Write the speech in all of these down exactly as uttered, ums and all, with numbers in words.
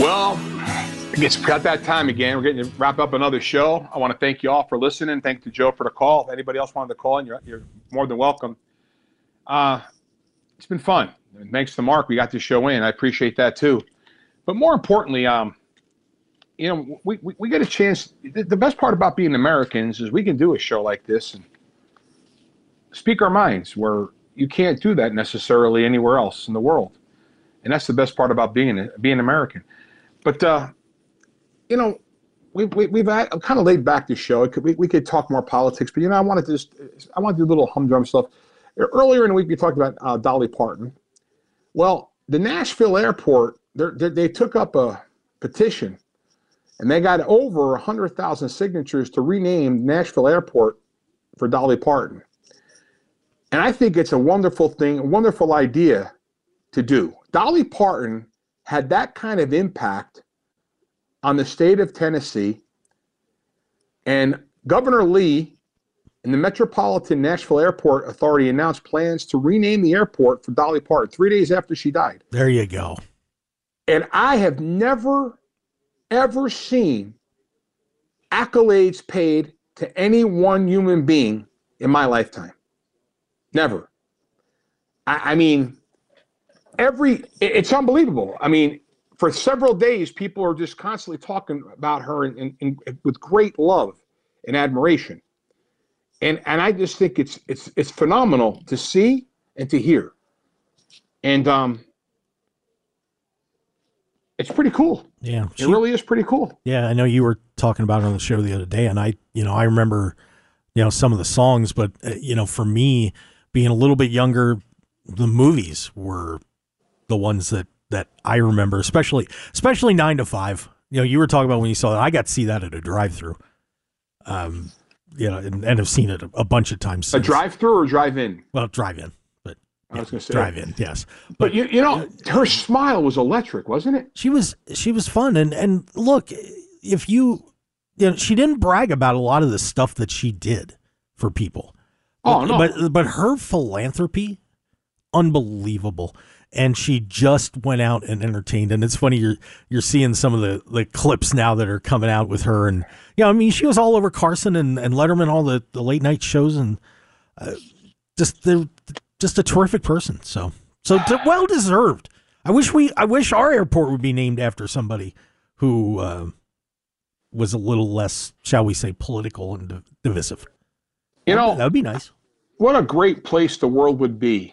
Well, it's got that time again. We're getting to wrap up another show. I want to thank you all for listening. Thank you, Joe, for the call. If anybody else wanted to call in, you're, you're more than welcome. Uh, it's been fun. And thanks to Mark, we got this show in. I appreciate that too. But more importantly, um, you know, we, we, we get a chance. The best part about being Americans is we can do a show like this and speak our minds where you can't do that necessarily anywhere else in the world. And that's the best part about being being American. But, uh, you know, we, we, we've had, I'm kind of laid back this show. It could, we, we could talk more politics, but, you know, I wanted to just, I want to do a little humdrum stuff. Earlier in the week, we talked about uh, Dolly Parton. Well, the Nashville airport, they're, they're, they took up a petition, and they got over one hundred thousand signatures to rename Nashville Airport for Dolly Parton. And I think it's a wonderful thing, a wonderful idea to do. Dolly Parton had that kind of impact on the state of Tennessee, and Governor Lee and the Metropolitan Nashville Airport Authority announced plans to rename the airport for Dolly Parton three days after she died. There you go. And I have never, ever seen accolades paid to any one human being in my lifetime. Never. I, I mean, every, it's unbelievable. I mean, for several days, people are just constantly talking about her in, in, in, with great love and admiration. And and I just think it's it's it's phenomenal to see and to hear. And um, it's pretty cool. Yeah. It she, really is pretty cool. Yeah, I know you were talking about it on the show the other day, and I, you know, I remember, you know, some of the songs, but, uh, you know, for me, being a little bit younger, the movies were the ones that, that I remember, especially especially nine to five. You know, you were talking about when you saw that. I got to see that at a drive-through. Um, you know, and, and have seen it a, a bunch of times since. A drive-through or drive-in? Well, drive-in, but I was going to say drive-in, yes. But, but you, you know, her smile was electric, wasn't it? She was she was fun, and and look, if you, you know, she didn't brag about a lot of the stuff that she did for people. Oh but, no, but but her philanthropy, unbelievable. And she just went out and entertained. And it's funny, you're you're seeing some of the, the clips now that are coming out with her. And, yeah, you know, I mean, she was all over Carson and, and Letterman, all the, the late night shows. And uh, just the, just a terrific person. So, so well deserved. I wish we, I wish our airport would be named after somebody who uh, was a little less, shall we say, political and div- divisive. You know, that would be nice. What a great place the world would be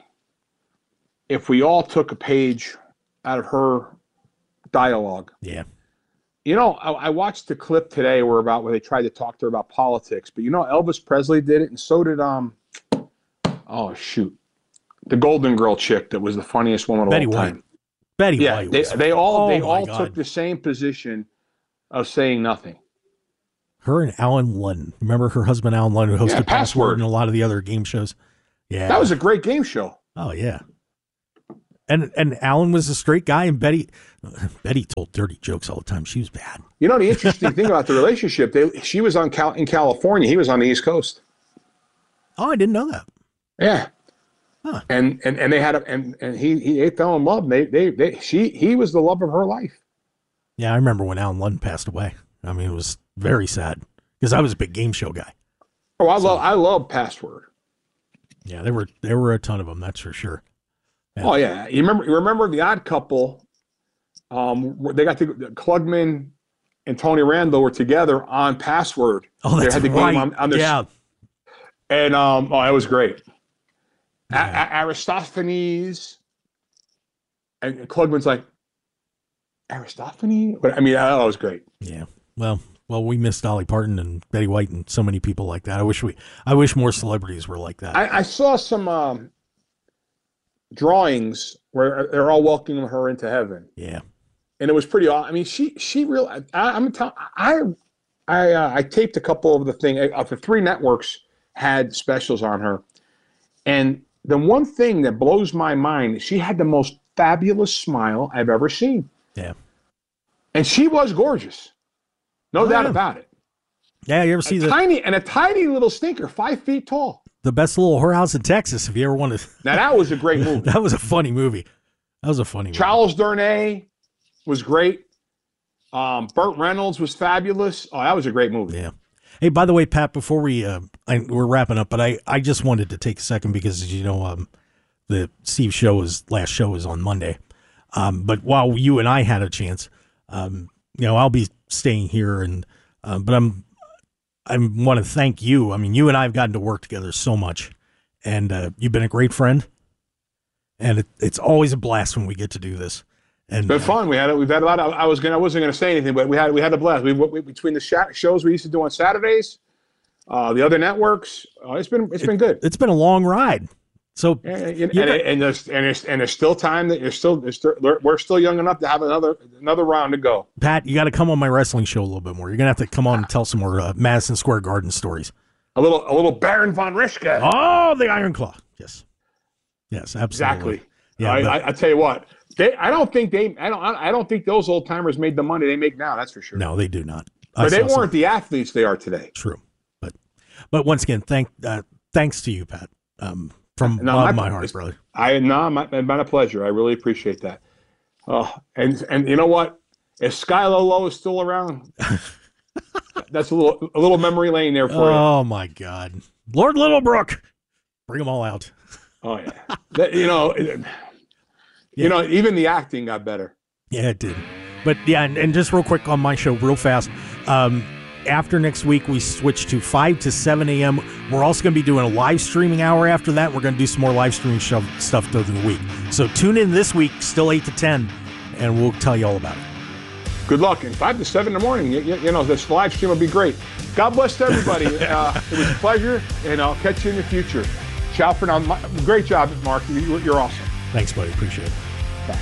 if we all took a page out of her dialogue. Yeah. You know, I, I watched the clip today where about where they tried to talk to her about politics, but you know, Elvis Presley did it, and so did um. Oh shoot, the Golden Girl chick that was the funniest woman of Betty all time. White. Betty yeah, White. They, Was, they all oh they all God. took the same position of saying nothing. Her and Alan Lund. Remember her husband Alan Lund, who hosted Yeah, Password. Password and a lot of the other game shows. Yeah, that was a great game show. Oh yeah. And and Alan was a straight guy, and Betty Betty told dirty jokes all the time. She was bad. You know the interesting thing about the relationship, they she was on Cal, in California, he was on the East Coast. Oh, I didn't know that. Yeah. Huh. And, and and they had a and, and he he they fell in love. They they they she he was the love of her life. Yeah, I remember when Alan Lund passed away. I mean, it was very sad because I was a big game show guy. Oh, I so, love I love Password. Yeah, there were there were a ton of them. That's for sure. Yeah. Oh yeah, you remember you remember the Odd Couple? Um, they got the Klugman and Tony Randall were together on Password. Oh, that's they had the right. game on, on their, yeah. And um, oh, it was great. Yeah. A- Aristophanes and Klugman's like Aristophanes. But I mean, oh, it was great. Yeah. Well, well, we miss Dolly Parton and Betty White and so many people like that. I wish we, I wish more celebrities were like that. I, I saw some um, drawings where they're all welcoming her into heaven. Yeah. And it was pretty awesome. I mean, she she really. I, I'm telling. I I uh, I taped a couple of the thing. Of the three networks had specials on her, and the one thing that blows my mind, she had the most fabulous smile I've ever seen. Yeah. And she was gorgeous, no oh, doubt yeah. about it. Yeah, you ever see a the tiny and a tiny little stinker, five feet tall. The Best Little Whorehouse in Texas? If you ever wanted. Now that was a great movie. That was a funny movie. That was a funny movie. Charles Darnay was great. Um, Burt Reynolds was fabulous. Oh, that was a great movie. Yeah. Hey, by the way, Pat, before we uh, I, we're wrapping up, but I, I just wanted to take a second because you know um, the Steve show is last show is on Monday. Um, but while you and I had a chance, um, you know, I'll be staying here, and uh, but I'm I want to thank you. I mean, you and I have gotten to work together so much, and uh, you've been a great friend, and it, it's always a blast when we get to do this. And, it's been fun. We had we've had a lot. Of, I was gonna I wasn't gonna say anything, but we had we had a blast. We, we between the sh- shows we used to do on Saturdays, uh, the other networks. Uh, it's been it's it, been good. It's been a long ride. So and, and, and, and there's and there's and there's still time that you're still, there's still we're still young enough to have another another round to go. Pat, you got to come on my wrestling show a little bit more. You're gonna have to come on and tell some more uh, Madison Square Garden stories. A little a little Baron von Rischke. Oh, the Iron Claw. Yes, yes, absolutely. Exactly. Yeah, I, but, I, I tell you what. They, I don't think they. I don't. I don't think those old timers made the money they make now. That's for sure. No, they do not. But they weren't some, the athletes they are today. True, but but once again, thank uh, thanks to you, Pat, um, from no, bottom my, of my heart, brother. I no, my, it's been a pleasure. I really appreciate that. Oh, and and you know what? If Sky Lolo is still around, that's a little a little memory lane there for oh, you. Oh my God, Lord Littlebrook, bring them all out. Oh yeah, that, you know. It, You yeah. know, even the acting got better. Yeah, it did. But yeah, and, and just real quick on my show, real fast. Um, after next week, we switch to five to seven a.m. We're also going to be doing a live streaming hour after that. We're going to do some more live streaming show, stuff through the week. So tune in this week, still eight to ten, and we'll tell you all about it. Good luck. And five to seven in the morning, you, you, you know, this live stream will be great. God bless everybody. uh, it was a pleasure, and I'll catch you in the future. Ciao for now. Great job, Mark. You're awesome. Thanks, buddy. Appreciate it.